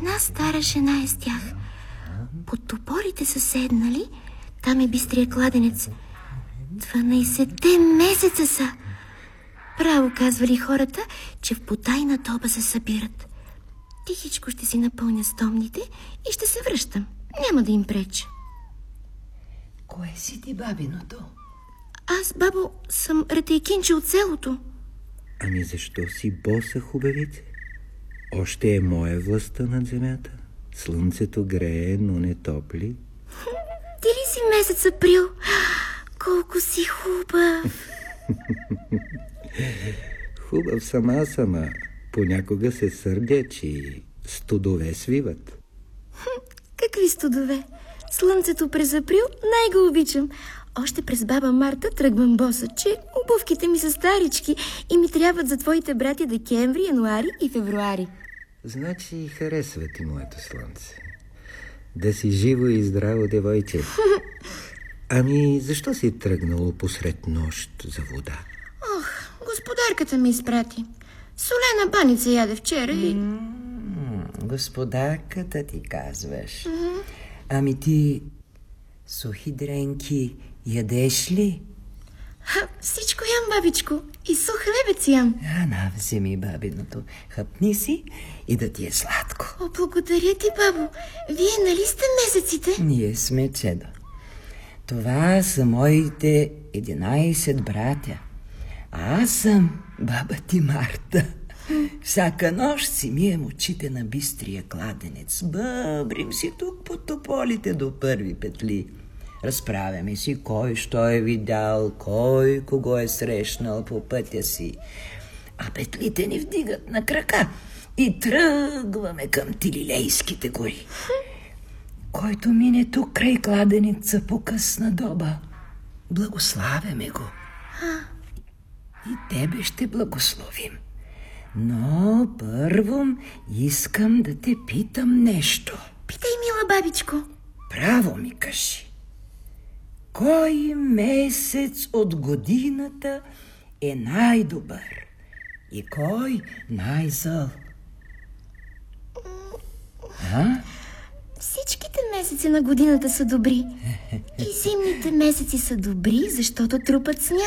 Една стара жена е с тях. Под топорите са седнали. Там е бистрия кладенец. 12-те месеца са. Право казвали хората, че в потайна тоба се събират. Тихичко ще си напълня стомните и ще се връщам. Няма да им преча. Кое си ти, бабиното? Аз, бабо, съм ретейкинче от селото. Ами защо си боса, хубавице? Още е моя властта над земята. Слънцето грее, но не топли. Ти ли си месец април? Колко си хубав! Хубав сама. Понякога се сърдя, че студове свиват. Какви студове? Слънцето през април най-го обичам. Още през баба Марта тръгвам боса, че обувките ми са старички и ми трябват за твоите братя декември, януари и февруари. Значи харесва ти моето слънце. Да си живо и здраво, девойче. Ами защо си тръгнало посред нощ за вода? Ох, господарката ми изпрати. Солена баница яде вчера и... Господарката ти казваш. Ами ти сухи дренки ядеш ли? Всичко ям, бабичко. И сух хлебец ям. На, вземи бабиното. Хъпни си и да ти е сладко. О, благодаря ти, бабо. Вие нали сте месеците? Ние сме чедо. Това са моите 11 братя. А аз съм баба ти Марта. Всяка нощ си мием очите на бистрия кладенец. Бъбрим си тук по тополите до първи петли. Разправяме си кой що е видял, кой кого е срещнал по пътя си. А петлите ни вдигат на крака и тръгваме към Тилилейските гори. Който мине тук край кладенеца по късна доба, благославяме го. И тебе ще благословим. Но първо искам да те питам нещо. Питай, мила бабичко. Право ми кажи. Кой месец от годината е най-добър и кой най-зъл? Всичките месеци на годината са добри. И зимните месеци са добри, защото трупат сняг.